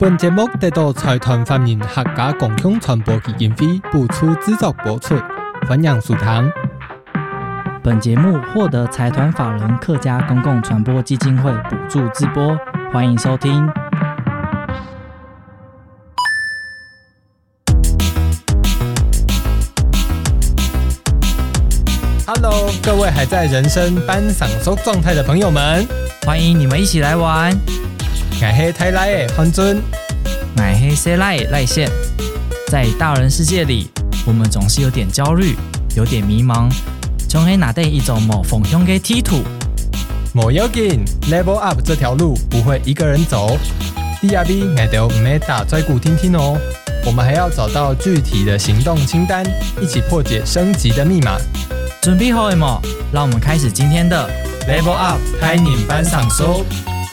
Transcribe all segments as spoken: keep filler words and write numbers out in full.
本节目得到财团法人客家共享传播基金会补助资助播出，欢迎收听。 本节目获得财团法人客家公共传播基金会补助直播，欢迎收听。 Hello， 各位还在人生班上手状态的朋友们， 欢迎你们一起来玩。 我是台来的黄尊， 我是西来的赖线。在大人世界里，我们总是有点焦虑，有点迷茫，总会拿到一种某方向的梯途。 没要紧 ，Level Up 这条路不会一个人走。D R V 我就不要打拽鼓听听哦。我们还要找到具体的行动清单，一起破解升级的密码。 准备好了吗？让我们开始今天的 Level Up 拍你班上收。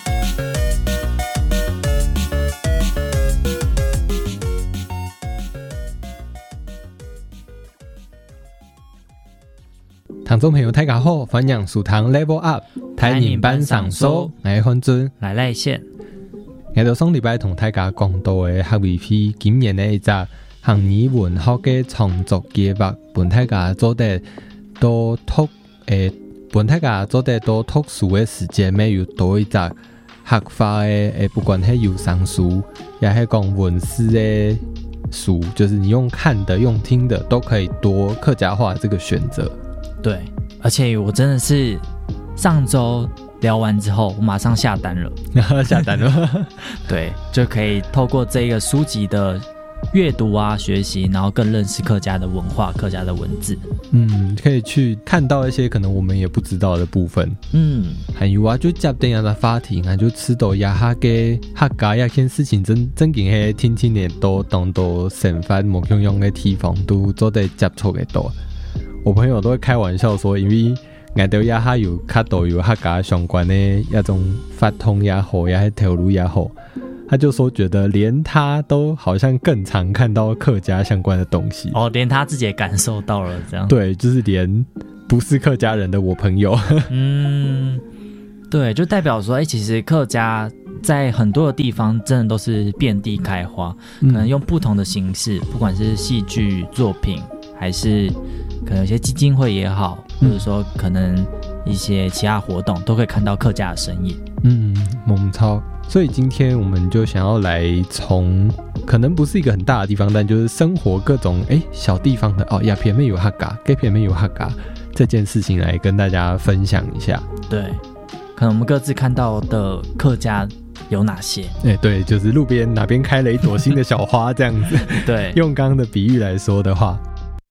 听众朋友大家好，欢迎收听 Level Up 拍你班上收。我是黄尊， 来赖线。 我哋上禮拜同大家講到嘅學位費今年嘅一隻行語文學嘅創作計劃，本大家做得多讀誒，本大家做得多讀書嘅時間，咪有多一隻學法嘅誒，不管係有聲書，也係講文字嘅書，就是你用看的、用聽的，都可以多客家話這個選擇。 對，而且我真的是上週聊完之後，我馬上下單了， 下單了， 對，就可以透過這個書籍的閱讀啊、學習，然後更認識客家的文化、客家的文字。 嗯，可以去看到一些可能我們也不知道的部分。嗯，還有啊，就接定下的法庭啊，就知道呀下嘅客家一件事情真真正係天天嘅多，當到成法冇用用嘅地方都做得接觸嘅多。我朋友都會開玩笑說，因為我哋也係有較多有客家相關的一種法通也好，也係條路也好，他就說覺得連他都好像更常看到客家相關的東西。 哦，連他自己也感受到了這樣。 對，就是連不是客家人的我朋友。 嗯，對，就代表說，哎，其實客家在很多的地方真的都是遍地開花，可能用不同的形式，不管是戲劇作品，還是可能有些基金會也好，或者說可能一些其他活動，都可以看到客家的身影。 嗯，冇錯。所以今天我們就想要來從可能不是一個很大的地方，但就是生活各種誒小地方的哦，呀偏面有客家，該偏面有客家這件事情來跟大家分享一下。 對，可能我們各自看到的客家有哪些？ 哎，對，就是路邊哪邊開了一朵新的小花這樣子。 對， 用剛剛的比喻來說的話。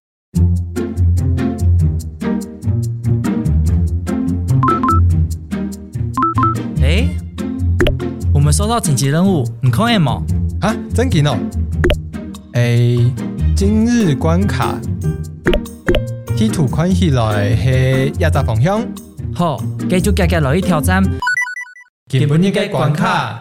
哎，我們收到緊急任務，你看得嗎？ 啊，真緊哦！哎，今日關卡，地圖看起來係一個方向。 好，繼續繼續落去挑戰。 今日嘅關卡。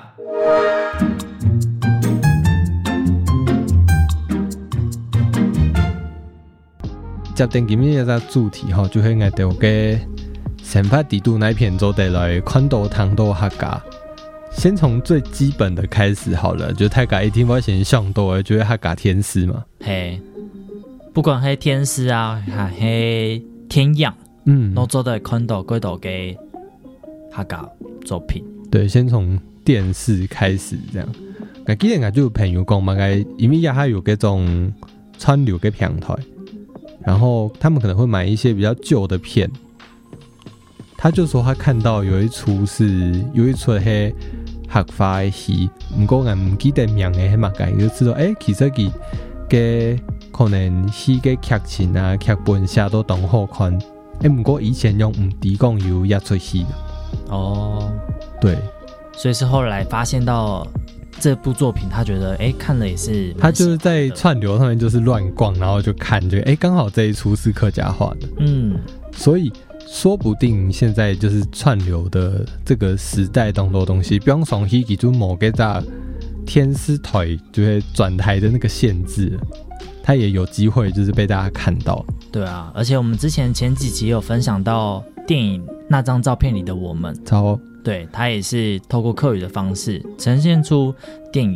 接定今日一個主題吼，就係我哋嘅成法地圖那片做得來看到談到客家。先從最基本的開始好了，就大家一定會先想到的就是客家天師嘛。 嘿，不管係天師啊，還係天養， 嗯， 都做得看到幾多嘅客家作品。 對，先從電視開始這樣。我記得我就有朋友講嘛，因為也還有這種串流嘅平台。然後他們可能會買一些比較舊的片，他就說他看到有一出是有一出係客家的戲，不過我唔記得名嘅係乜嘅，就知道誒，其實佢嘅可能戲嘅劇情啊、劇本寫都當好看，誒，不過以前用唔知講有一出戲。哦，對， 所以是後來發現到這部作品，他覺得哎，看了也是， 他就是在串流上面就是亂逛，然後就看，就哎，剛好這一出是客家話的，嗯，所以說不定現在就是串流的這個時代，當多東西，比方說佢記住某個在天絲台就會轉台的那個限制，他也有機會就是被大家看到。 對啊，而且我們之前前幾集有分享到電影那張照片裡的我們， 超。 對，他也是透過客語的方式呈現出電影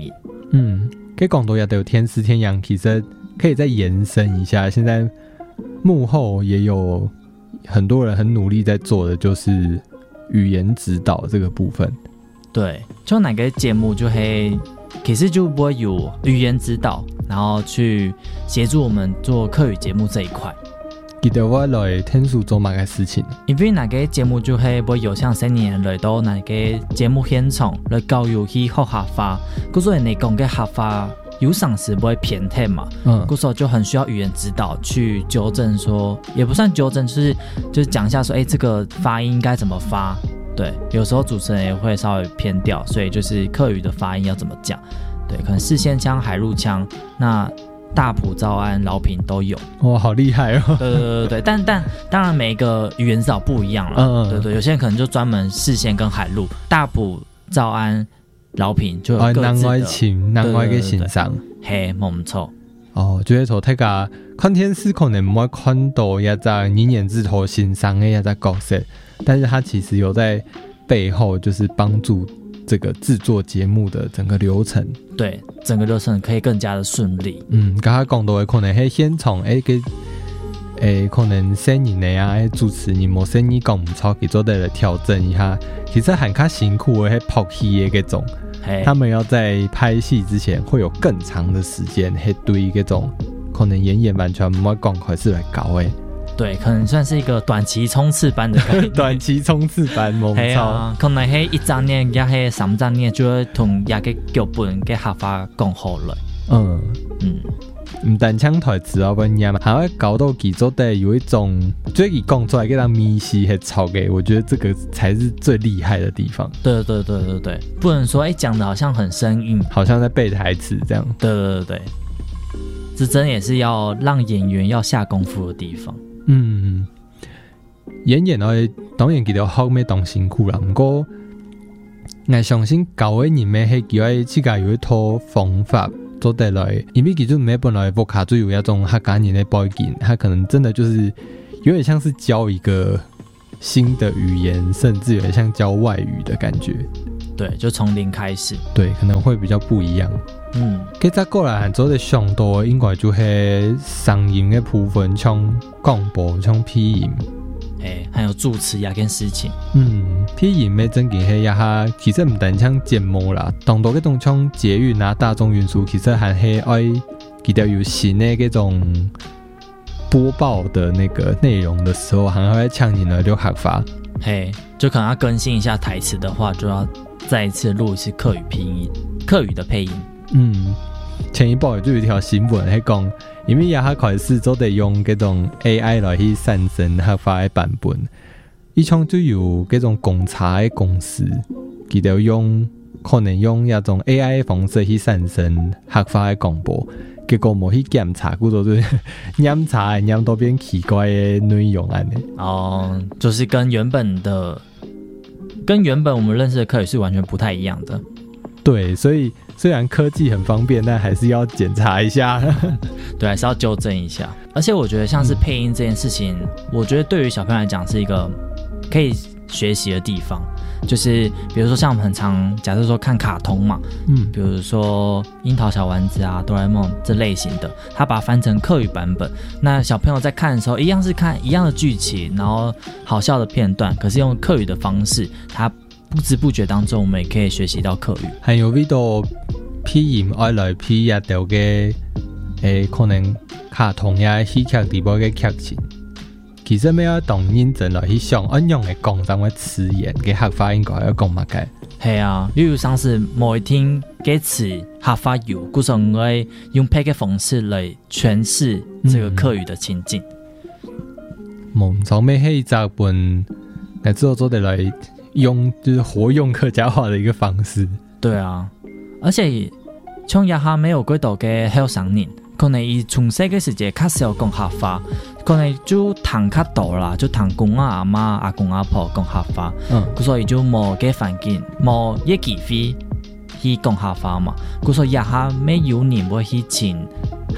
嗯，给广东也都有天师天阳，其实可以再延伸一下。现在幕后也有很多人很努力在做的，就是语言指导这个部分。 对，就哪个节目就会，其实就不会有语言指导，然后去协助我们做客语节目这一块。 记得我来天数做哪个事情？ 因为哪个节目就会不会有像新年来到哪个节目现场来教育去学客家，故所以你讲嘅客家有时是不会偏题嘛，嗯，故所就很需要语言指导去纠正说，也不算纠正，就是就是讲一下说，哎，这个发音应该怎么发？对，有时候主持人也会稍微偏掉，所以就是客语的发音要怎么讲？对，可能四线腔、海陆腔，那。大埔、诏安、饶平都有， 哇，好厉害哦！ 对对对对，但但当然每一个语言指导不一样了，嗯嗯，对对，有些人可能就专门四线跟海陆，大埔、诏安、饶平就有各自的， 南外情，南外嘅欣赏， 嘿，冇錯。 哦，就是說大家看天師可能唔會看到一隻你眼字頭欣賞嘅一隻角色，但是他其實有在背後就是幫助这个制作节目的整个流程， 对，整个流程可以更加的顺利。 嗯，刚才讲到的可能係先從誒嘅誒可能聲音嘅啊，主持人冇聲音講唔錯，佢做得嚟調整一下。其實很較辛苦的係拍戲嘅嗰種，他們要在拍戲之前會有更長的時間，係對嗰種可能演員完全唔會講開始來搞嘅。 对，可能算是一个短期冲刺班的概念。 短期冲刺班，冇錯。 啊，可能係一張年，也係三張年，就會同一個劇本嘅客家講好來。嗯嗯，唔單唱台詞啊，本嘢嘛，還會搞到佢做得有一種，就佢講出來嗰種迷思係超嘅，我覺得這個才是最厲害的地方。對對對對對，不能說誒講的好像很生硬，好像在背台詞這樣。對對對對，這真也是要讓演員要下功夫的地方。嗯，演員我當然記得學咩當辛苦啦，不過我相信教嘅人咩係佢自己有一套方法做得來，因為其實咩本來 vocal 就有一種客家人的背景，他可能真的就是有點像是教一個新的語言，甚至有點像教外語的感覺。對，就從零開始。對，可能會比較不一樣。嗯，其實過來做得上多應該就係聲音的部分，像廣播、像配音，誒，還有主持呀件事情。嗯，配音的真嘅係一下，其實唔單像節目啦，當到嗰種像捷運啊、大眾運輸，其實還係愛記得有新的嗰種播報的那個內容的時候，還會搶你的留客法。嘿，就可能要更新一下台詞的話，就要再一次錄一次客語配音，客語的配音。嗯，前一部就有一條新聞係講，因為也開始都得用嗰種 A I 來去產生客家的版本，以前就有嗰種公差的公司，佢哋用可能用一種 A I 的方式去產生客家的廣播，結果冇去檢查，故作就是檢查檢到變奇怪的內容安尼。哦，就是跟原本的跟原本我們認識的客語是完全不太一樣的。對，所以雖然科技很方便，但還是要檢查一下。對，還是要糾正一下。而且我覺得像是配音這件事情，嗯、我覺得對於小朋友來講是一個可以學習的地方。就是比如說像我們很常假設說看卡通嘛，嗯，比如說櫻桃小丸子啊、哆啦 A 夢這類型的，他把它翻成客語版本，那小朋友在看的時候一樣是看一樣的劇情，然後好笑的片段，可是用客語的方式，他不知不覺當中我們也可以學習到客語。還有味道配音愛來配一條嘅誒可能卡通呀戲劇裡邊嘅劇情，其實咩要當認真來去想按用嘅廣東話詞言嘅客家應該要講乜嘅？係啊，例如像是某一天嘅詞客家有，故所我會用配嘅方式來詮釋這個客語的情境。冇錯，咩係一本嚟之後做得來用，就是活用客家話的一個方式。對啊，而且像一下沒有幾多嘅後生人，可能伊從細嘅時節較少講客話，可能就談較多啦，就談公阿阿媽、阿公阿婆講客話，嗯，所以就冇嘅環境，冇一機會去講客話嘛，所以一下沒有人會去請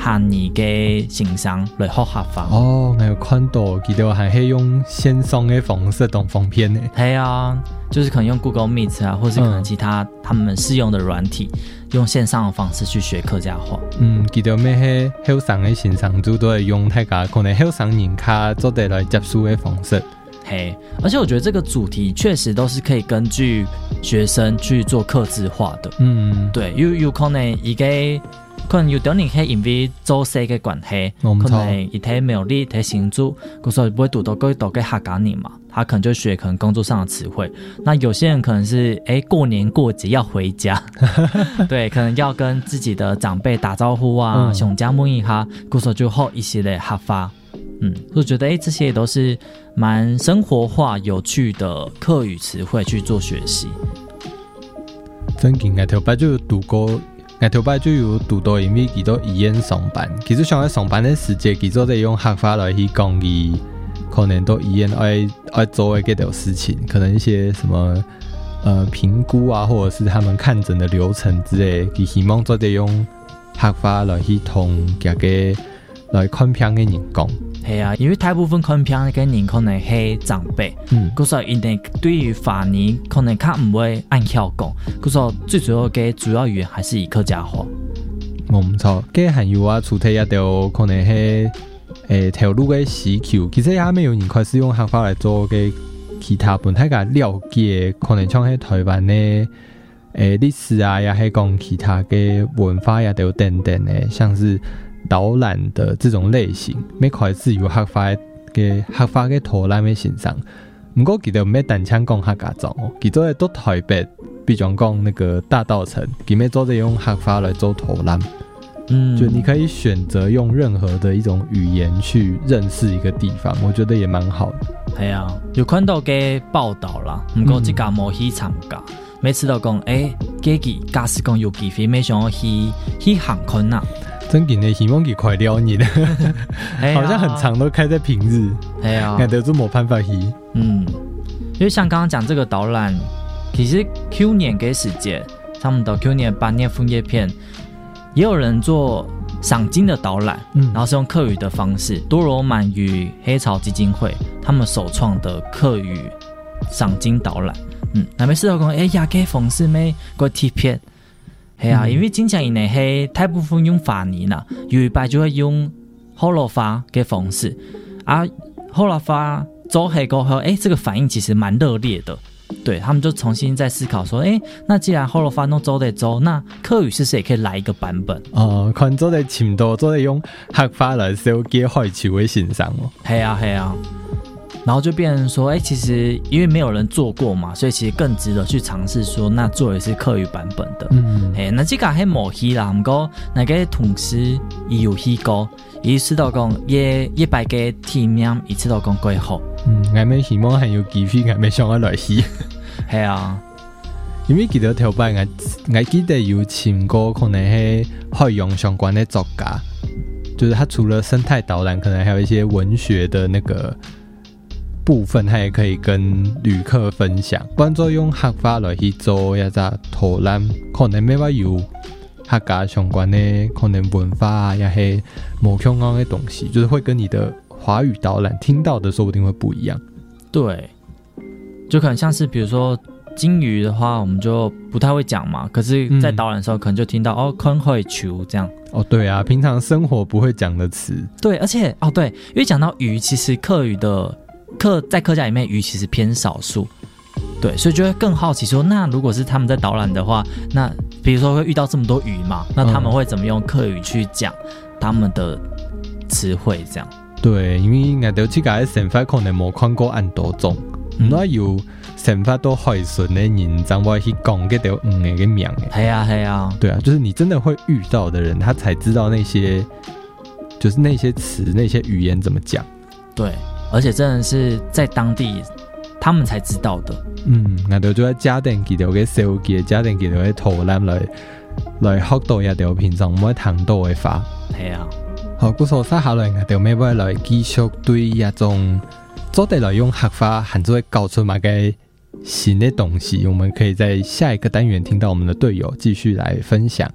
汉语嘅形象来学客家。 哦，我有看到，记得还是用线上的方式当方片呢。 系啊，就是可能用 Google Meet 啊，或是可能其他他们适用的软体，嗯、用线上的方式去学客家话。 嗯，记得咩迄后生的新上主都会用大家可能后生人卡做得来接触的方式。 嘿，而且我觉得这个主题确实都是可以根据学生去做客制化的。嗯，对，有有可能伊个可能有啲人係因為做事嘅關係，可能伊睇苗栗睇新竹，嗰時候不會讀到嗰讀嘅客家人嘛，他可能就學可能工作上的詞彙。那有些人可能是哎過年過節要回家，對，可能要跟自己的長輩打招呼啊，熊家問一下，嗰時候就學一些的客家。嗯，我覺得哎這些也都是蠻生活化、有趣的客語詞彙去做學習。 真嘅，我頭擺就讀過。我頭擺就有讀到，因為佢都醫院上班，其實上喺上班的時節，佢都在用客話來去講佢可能到醫院愛愛做的嗰條事情，可能一些什麼呃評估啊，或者是他們看診的流程之類，佢希望做在用客話來去同嗰個來看病的人講。 係啊，因為大部分看病嘅人可能係長輩，嗯，嗰時候因哋對於華語可能較唔會按曉講，嗰時候最主要嘅主要語言還是以客家話。 冇唔錯，嘅還有啊，除體一條可能係誒條路嘅需求，其實也未有人開始用客話來做嘅其他本體嘅了解，可能像喺台灣嘅誒歷史啊，也係講其他嘅文化也都等等嘅，像是導覽的這種類型，沒開始有客話嘅客話嘅導覽嘅形象。不過佢哋唔係單槍講客家話哦，佢都係到台北，比如講那個大稻埕，佢哋做着用客話來做導覽。嗯，就你可以選擇用任何的一種語言去認識一個地方，我覺得也蠻好的。 係啊，有看到嘅報道啦，不過這個冇去參加。每次都講，誒，幾期假使講有機會，沒想去去航空啊。 真嘅呢，希望佢快撩你的，好像很長都開在平日， 係啊， 我都冇辦法去。 嗯，因為像剛剛講這個導覽，其實去年嘅時節，差唔多去年八年楓葉片，也有人做賞金的導覽，嗯，然後是用客語的方式，多羅滿與黑潮基金會他們首創的客語賞金導覽，嗯，那邊試到講，誒呀，嘅方式咩個貼片。係啊，因為經常以內係大部分用華語啦，有一擺就會用河洛話嘅方式，啊，河洛話做起過後，誒，這個反應其實蠻熱烈的，對，他們就重新再思考說，誒，那既然河洛話都做得做，那客語是不是也可以來一個版本？ 哦，可能做得差唔多，做得用客話來小結海潮嘅欣賞哦。 係啊，係啊。然後就變成說，哎，其實因為沒有人做過嘛，所以其實更值得去嘗試說，那做的是客語版本的。嗯，哎，那這個係冇去啦，不過那個同事伊有去過，伊知道講，也一百個體驗，伊知道講幾好。 嗯，我們希望還有機會，我們想要來去。 係啊， 因為記得頭擺我我記得有請過可能係海洋相關的作家，就是他除了生態導覽，可能還有一些文學的那個部分，他也可以跟旅客分享。不然做用客話來去做一隻導覽，可能沒話有客家相關的可能文化啊，也係某相關的東西，就是會跟你的華語導覽聽到的說不定會不一樣。 對，就可能像是比如說金魚的話，我們就不太會講嘛，可是在導覽的時候可能就聽到、嗯、哦，坤會球這樣。 哦，對啊，平常生活不會講的詞。 對，而且哦對，因為講到魚，其實客語的客在客家裡面魚其實偏少數，對，所以就會更好奇說，那如果是他們在導覽的話，那比如說會遇到這麼多魚嘛，那他們會怎麼用客語去講他們的詞彙這樣？ 對，因為我哋這個生法可能冇看過咁多種，唔多有生法都海順的人，怎麼去講嗰條魚嘅名？ 係啊係啊， 對啊，就是你真的會遇到的人，他才知道那些，就是那些詞、那些語言怎麼講。對。 而且真的是在當地，他們才知道的。 嗯，我哋就喺家庭記到嘅手機，家庭記到嘅圖覽來來學到一條平常唔會談到嘅話。 係啊， 好，故所接下來我哋咪會來繼續對一種做得來用客話，還是會搞出乜嘅新的東西。我們可以在下一個單元聽到我們的隊友繼續來分享。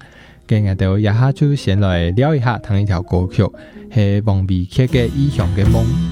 今日就一下就先來聊一下同一條歌曲，係王美琪嘅《異鄉嘅夢》。